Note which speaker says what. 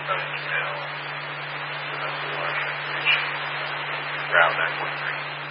Speaker 1: cutting the tail. So that's the water reach around that 0.3